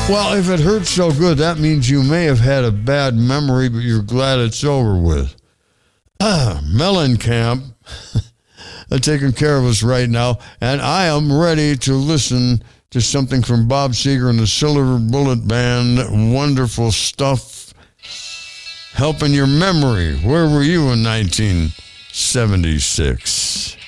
Well, if it hurts so good, that means you may have had a bad memory, but you're glad it's over with. Mellencamp are taking care of us right now, and I am ready to listen to something from Bob Seger and the Silver Bullet Band. Wonderful stuff. Helping your memory. Where were you in 1976?